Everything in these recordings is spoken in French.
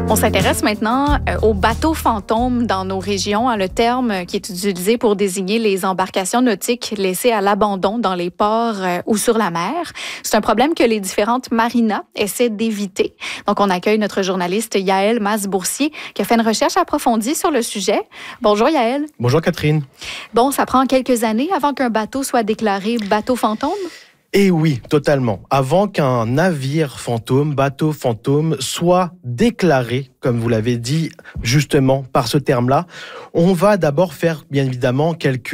On s'intéresse maintenant aux bateaux fantômes dans nos régions, le terme qui est utilisé pour désigner les embarcations nautiques laissées à l'abandon dans les ports ou sur la mer. C'est un problème que les différentes marinas essaient d'éviter. Donc, on accueille notre journaliste Yaël Mas-Boursier qui a fait une recherche approfondie sur le sujet. Bonjour Yaël. Bonjour Catherine. Bon, ça prend quelques années avant qu'un bateau soit déclaré bateau fantôme? Eh oui, totalement. Avant qu'un navire fantôme, bateau fantôme, soit déclaré, comme vous l'avez dit justement par ce terme-là, on va d'abord faire bien évidemment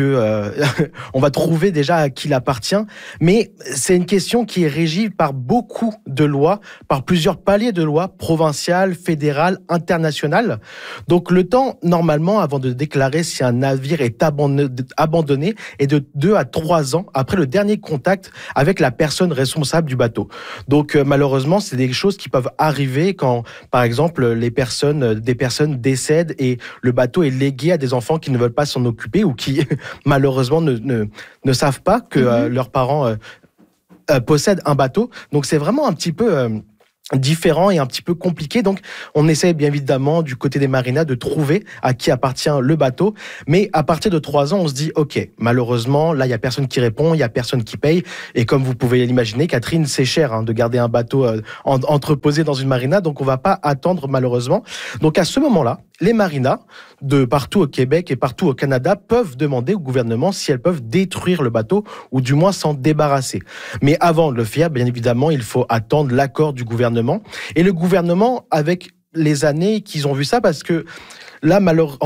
on va trouver déjà à qui il appartient, mais c'est une question qui est régie par beaucoup de lois, par plusieurs paliers de lois, provinciales, fédérales, internationales. Donc le temps, normalement, avant de déclarer si un navire est abandonné est de 2 à 3 ans après le dernier contact avec la personne responsable du bateau. Donc malheureusement, c'est des choses qui peuvent arriver quand, par exemple, des personnes décèdent et le bateau est légué à des enfants qui ne veulent pas s'en occuper ou qui malheureusement ne savent pas que leurs parents possèdent un bateau. Donc c'est vraiment un petit peu différent et un petit peu compliqué. Donc, on essaie bien évidemment du côté des marinas de trouver à qui appartient le bateau. Mais à partir de 3 ans, on se dit, OK, malheureusement, là, il n'y a personne qui répond, il n'y a personne qui paye. Et comme vous pouvez l'imaginer, Catherine, c'est cher de garder un bateau entreposé dans une marina. Donc, on ne va pas attendre malheureusement. Donc, à ce moment-là, les marinas de partout au Québec et partout au Canada peuvent demander au gouvernement si elles peuvent détruire le bateau ou du moins s'en débarrasser. Mais avant de le faire, bien évidemment, il faut attendre l'accord du gouvernement. Et le gouvernement, avec les années qu'ils ont vu ça, parce que là,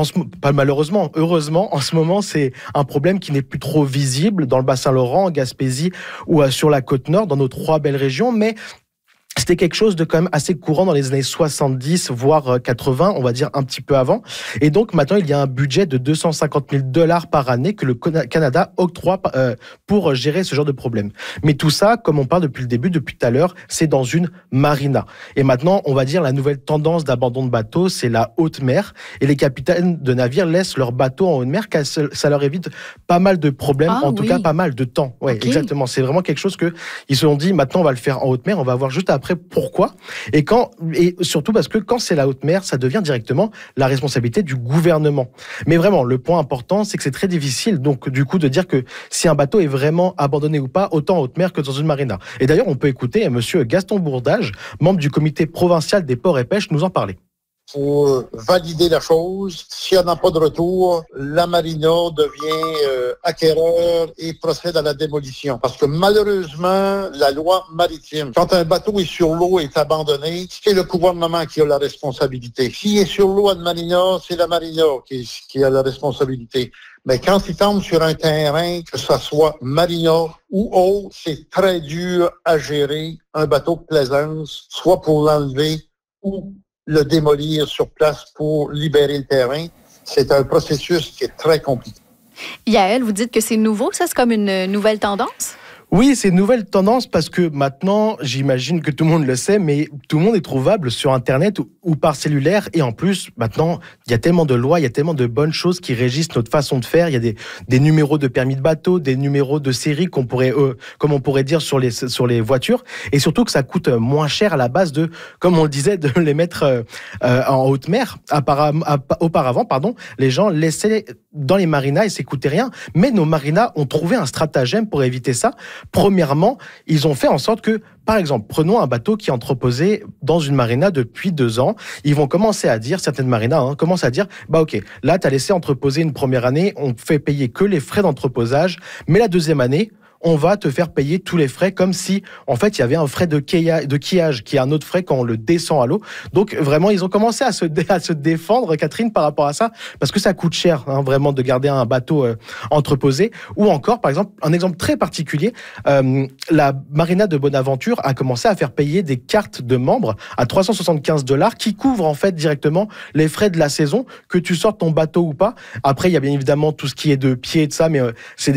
heureusement, en ce moment, c'est un problème qui n'est plus trop visible dans le Bas-Saint-Laurent, en Gaspésie ou sur la Côte-Nord, dans nos 3 belles régions, mais c'était quelque chose de quand même assez courant dans les années 70, voire 80, on va dire un petit peu avant. Et donc maintenant, il y a un budget de 250 000 $ par année que le Canada octroie pour gérer ce genre de problème. Mais tout ça, comme on parle depuis le début, depuis tout à l'heure, c'est dans une marina. Et maintenant, on va dire la nouvelle tendance d'abandon de bateaux, c'est la haute mer. Et les capitaines de navires laissent leurs bateaux en haute mer car ça leur évite pas mal de problèmes, tout cas pas mal de temps. Ouais, okay. Exactement. C'est vraiment quelque chose que ils se sont dit, maintenant on va le faire en haute mer, on va voir juste après pourquoi et surtout parce que quand c'est la haute mer, ça devient directement la responsabilité du gouvernement. Mais vraiment, le point important, c'est que c'est très difficile donc du coup de dire que si un bateau est vraiment abandonné ou pas, autant en haute mer que dans une marina. Et d'ailleurs, on peut écouter monsieur Gaston Bourdage, membre du comité provincial des ports et pêches, nous en parler. Pour valider la chose, s'il n'y en a pas de retour, la marina devient acquéreur et procède à la démolition. Parce que malheureusement, la loi maritime, quand un bateau est sur l'eau et est abandonné, c'est le gouvernement qui a la responsabilité. S'il est sur l'eau à une marina, c'est la marina qui a la responsabilité. Mais quand il tombe sur un terrain, que ce soit marina ou autre, c'est très dur à gérer un bateau de plaisance, soit pour l'enlever ou le démolir sur place pour libérer le terrain. C'est un processus qui est très compliqué. Yaël, vous dites que c'est nouveau, ça? C'est comme une nouvelle tendance? Oui, c'est une nouvelle tendance parce que maintenant, j'imagine que tout le monde le sait, mais tout le monde est trouvable sur Internet ou par cellulaire. Et en plus, maintenant, il y a tellement de lois, il y a tellement de bonnes choses qui régissent notre façon de faire. Il y a des numéros de permis de bateau, des numéros de série comme on pourrait dire sur les voitures. Et surtout que ça coûte moins cher à la base comme on le disait, de les mettre en haute mer. Auparavant, les gens laissaient dans les marinas et ça coûtait rien. Mais nos marinas ont trouvé un stratagème pour éviter ça. Premièrement, ils ont fait en sorte que, par exemple, prenons un bateau qui est entreposé dans une marina depuis 2 ans. Ils vont commencer à dire, certaines marinas commencent à dire, OK, là, tu as laissé entreposer une première année, on fait payer que les frais d'entreposage, mais la deuxième année, on va te faire payer tous les frais comme si, en fait, il y avait un frais de quillage qui est un autre frais quand on le descend à l'eau. Donc, vraiment, ils ont commencé à se défendre, Catherine, par rapport à ça, parce que ça coûte cher, vraiment, de garder un bateau entreposé. Ou encore, par exemple, un exemple très particulier, la marina de Bonaventure a commencé à faire payer des cartes de membres à 375 $ qui couvrent, en fait, directement les frais de la saison, que tu sortes ton bateau ou pas. Après, il y a bien évidemment tout ce qui est de pied et de ça, mais c'est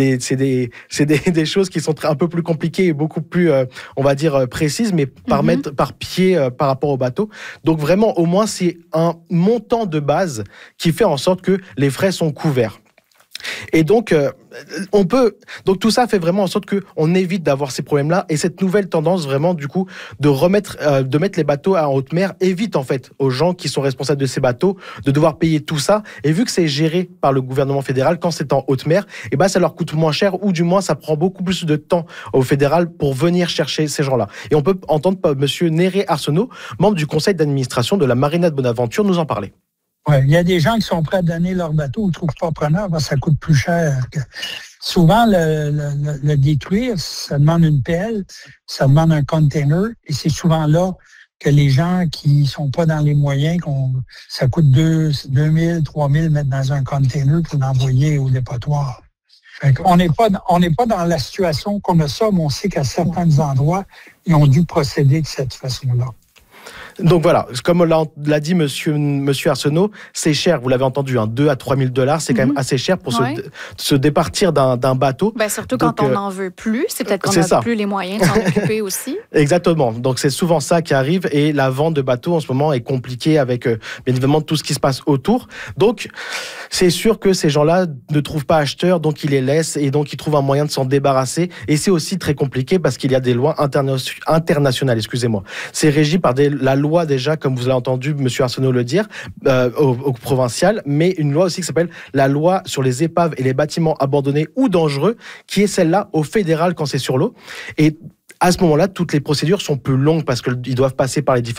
des choses qui sont un peu plus compliquées et beaucoup plus, on va dire, précises, mais par pied par rapport au bateau. Donc vraiment, au moins, c'est un montant de base qui fait en sorte que les frais sont couverts. Et donc, donc tout ça fait vraiment en sorte qu'on évite d'avoir ces problèmes-là. Et cette nouvelle tendance vraiment, du coup, de mettre les bateaux en haute mer évite en fait aux gens qui sont responsables de ces bateaux de devoir payer tout ça. Et vu que c'est géré par le gouvernement fédéral, quand c'est en haute mer, et ben ça leur coûte moins cher, ou du moins ça prend beaucoup plus de temps au fédéral pour venir chercher ces gens-là. Et on peut entendre Monsieur Néré Arsenault, membre du conseil d'administration de la Marina de Bonaventure, nous en parler. Ouais, il y a des gens qui sont prêts à donner leur bateau, ils ne trouvent pas preneur parce que ça coûte plus cher. Souvent, le détruire, ça demande une pelle, ça demande un container, et c'est souvent là que les gens qui sont pas dans les moyens, ça coûte 2 000, 3 000 mettre dans un container pour l'envoyer au dépotoir. On n'est pas dans la situation qu'on a ça, mais on sait qu'à certains endroits, ils ont dû procéder de cette façon-là. Donc voilà, comme l'a dit monsieur Arsenault, c'est cher, vous l'avez entendu, 2 à 3 000 $, c'est quand même assez cher pour se départir d'un bateau. Ben surtout quand on n'en veut plus, c'est peut-être qu'on n'a plus les moyens de s'en occuper aussi. Exactement, donc c'est souvent ça qui arrive, et la vente de bateaux en ce moment est compliquée avec bien évidemment tout ce qui se passe autour. Donc c'est sûr que ces gens-là ne trouvent pas acheteurs, donc ils les laissent, et donc ils trouvent un moyen de s'en débarrasser. Et c'est aussi très compliqué parce qu'il y a des lois internationales, C'est régi par la loi déjà, comme vous l'avez entendu M. Arsenault le dire, au provincial, mais une loi aussi qui s'appelle la loi sur les épaves et les bâtiments abandonnés ou dangereux, qui est celle-là au fédéral quand c'est sur l'eau. Et à ce moment-là, toutes les procédures sont plus longues parce qu'ils doivent passer par les différents